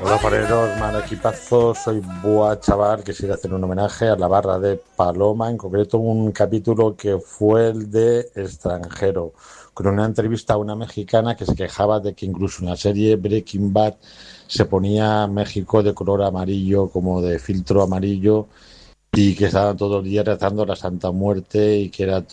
Hola fareros, man, equipazo, soy Boa Chaval, que quiere hacer un homenaje a la barra de Paloma, en concreto un capítulo que fue el de Extranjero, con una entrevista a una mexicana que se quejaba de que incluso en la serie Breaking Bad se ponía México de color amarillo, como de filtro amarillo, y que estaban todos los días rezando la Santa Muerte y que era